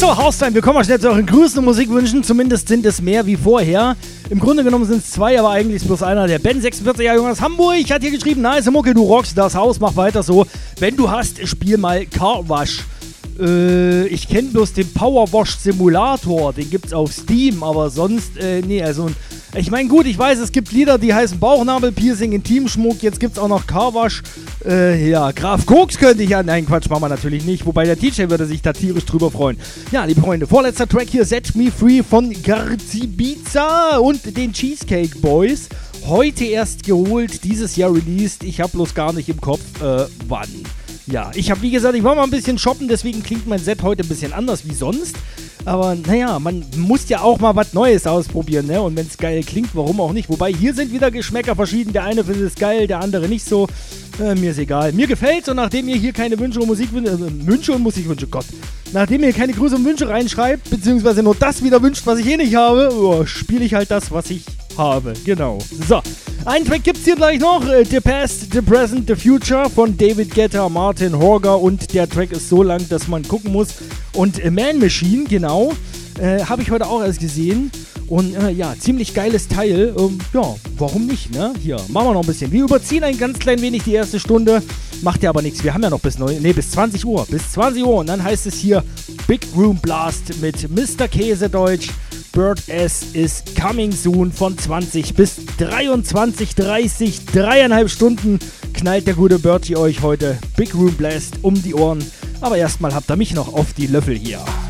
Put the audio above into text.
So, Haustime, wir kommen mal schnell zu euren Grüßen und Musikwünschen. Zumindest sind es mehr wie vorher. Im Grunde genommen sind es zwei, aber eigentlich ist bloß einer. Der Ben, 46 Jahre jung aus Hamburg, hat hier geschrieben: Nice Mucke, du rockst das Haus, mach weiter so. Wenn du hast, spiel mal Car Wash. Ich kenne bloß den Power Wash Simulator, den gibt's auf Steam, aber sonst, nee, also, ich meine, gut, ich weiß, es gibt Lieder, die heißen Bauchnabelpiercing, Intimschmuck, jetzt gibt's auch noch Car Wash, ja, Graf Koks könnte ich ja, nein, Quatsch, machen wir natürlich nicht, wobei der DJ würde sich da tierisch drüber freuen. Ja, liebe Freunde, vorletzter Track hier, Set Me Free von Garzibiza und den Cheesecake Boys, heute erst geholt, dieses Jahr released, ich habe bloß gar nicht im Kopf, wann. Ja, ich habe, wie gesagt, ich war mal ein bisschen shoppen, deswegen klingt mein Set heute ein bisschen anders wie sonst. Aber naja, man muss ja auch mal was Neues ausprobieren, ne? Und wenn es geil klingt, warum auch nicht? Wobei, hier sind wieder Geschmäcker verschieden. Der eine findet es geil, der andere nicht so. Mir ist egal. Mir gefällt's, und nachdem ihr hier keine Wünsche und Musikwünsche, Gott. Nachdem ihr keine Grüße und Wünsche reinschreibt, beziehungsweise nur das wieder wünscht, was ich eh nicht habe, spiele ich halt das, was ich habe. Genau. So. Einen Track gibt's hier gleich noch. The Past, The Present, The Future von David Guetta, Martin Horger. Und der Track ist so lang, dass man gucken muss. Und Man Machine, genau. Habe ich heute auch erst gesehen. Und ja, ziemlich geiles Teil. Ja, warum nicht, ne? Hier, machen wir noch ein bisschen. Wir überziehen ein ganz klein wenig die erste Stunde. Macht ja aber nichts. Wir haben ja noch bis 20 Uhr. Bis 20 Uhr. Und dann heißt es hier Big Room Blast mit Mr. Käsedeutsch. Bird S is coming soon von 20 bis 23:30. 3,5 Stunden knallt der gute Bertie euch heute Big Room Blast um die Ohren. Aber erstmal habt ihr mich noch auf die Löffel hier.